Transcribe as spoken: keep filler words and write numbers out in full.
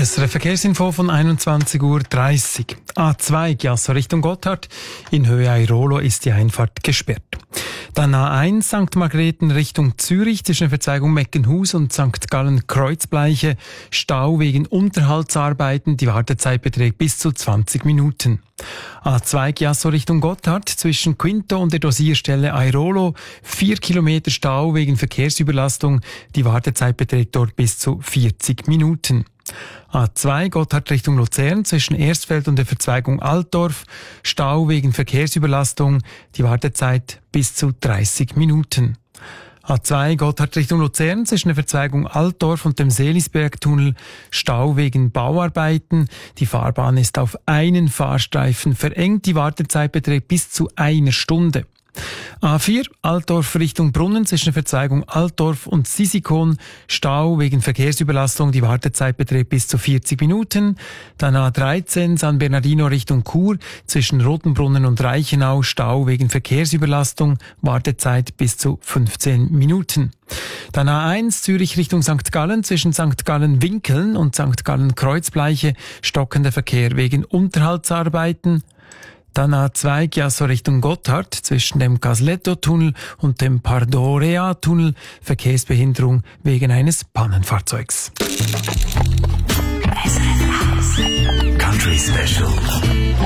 S R F Verkehrsinfo von einundzwanzig Uhr dreißig. A zwei Chiasso Richtung Gotthard. In Höhe Airolo ist die Einfahrt gesperrt. Dann A eins Sankt Margrethen Richtung Zürich zwischen der Verzweigung Meckenhus und Sankt Gallen Kreuzbleiche. Stau wegen Unterhaltsarbeiten. Die Wartezeit beträgt bis zu zwanzig Minuten. A zwei Chiasso Richtung Gotthard zwischen Quinto und der Dosierstelle Airolo. Vier Kilometer Stau wegen Verkehrsüberlastung. Die Wartezeit beträgt dort bis zu vierzig Minuten. A zwei Gotthard Richtung Luzern zwischen Erstfeld und der Verzweigung Altdorf. Stau wegen Verkehrsüberlastung. Die Wartezeit bis zu dreißig Minuten. A zwei Gotthard Richtung Luzern zwischen der Verzweigung Altdorf und dem Seelisbergtunnel. Stau wegen Bauarbeiten. Die Fahrbahn ist auf einen Fahrstreifen verengt. Die Wartezeit beträgt bis zu einer Stunde. A vier Altdorf Richtung Brunnen zwischen der Verzweigung Altdorf und Sisikon. Stau wegen Verkehrsüberlastung. Die Wartezeit beträgt bis zu vierzig Minuten. Dann A dreizehn San Bernardino Richtung Chur zwischen Rotenbrunnen und Reichenau. Stau wegen Verkehrsüberlastung. Wartezeit bis zu fünfzehn Minuten. Dann A eins Zürich Richtung Sankt Gallen zwischen Sankt Gallen Winkeln und Sankt Gallen Kreuzbleiche. Stockender Verkehr wegen Unterhaltsarbeiten. Dann A zwei Chiasso Richtung Gotthard zwischen dem Casletto-Tunnel und dem Pardorea-Tunnel. Verkehrsbehinderung wegen eines Pannenfahrzeugs. Country Special.